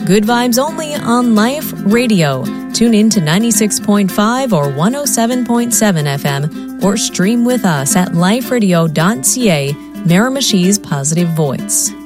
Good vibes only on Life Radio. Tune in to 96.5 or 107.7 FM or stream with us at liferadio.ca, Miramichi's Positive Voice.